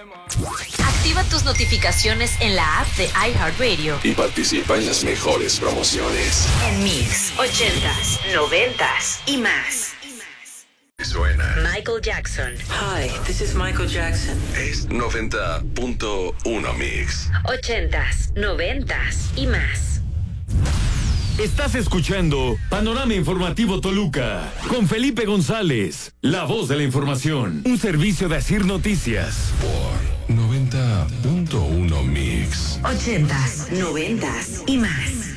Activa tus notificaciones en la app de iHeartRadio y participa en las mejores promociones. En Mix, 80s, 90s y más. Suena Michael Jackson. Hi, this is Michael Jackson. Es 90.1 Mix. 80s, 90s y más. Estás escuchando Panorama Informativo Toluca con Felipe González, la voz de la información, un servicio de Asir Noticias. Por 90.1 Mix. 80s, 90s y más.